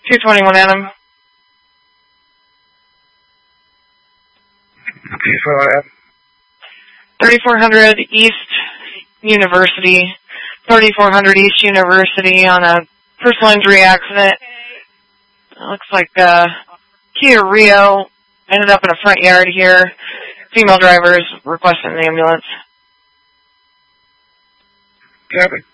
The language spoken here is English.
221 Adam. 3400 East University. 3400 East University on a personal injury accident. It looks like Kia Rio ended up in a front yard here. Female drivers requesting an ambulance. Copy.